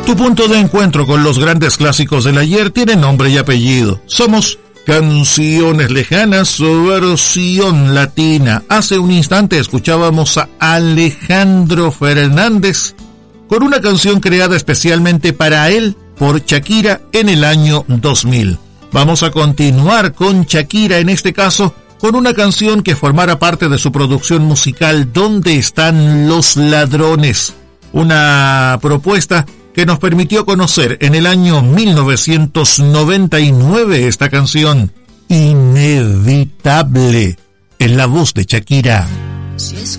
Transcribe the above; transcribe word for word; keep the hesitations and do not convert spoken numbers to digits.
Tu punto de encuentro con los grandes clásicos del ayer tiene nombre y apellido. Somos Canciones Lejanas, versión latina. Hace un instante escuchábamos a Alejandro Fernández con una canción creada especialmente para él por Shakira en el año dos mil. Vamos a continuar con Shakira, en este caso con una canción que formara parte de su producción musical ¿Dónde están los ladrones? Una propuesta que nos permitió conocer en el año mil novecientos noventa y nueve esta canción, Inevitable, en la voz de Shakira. Si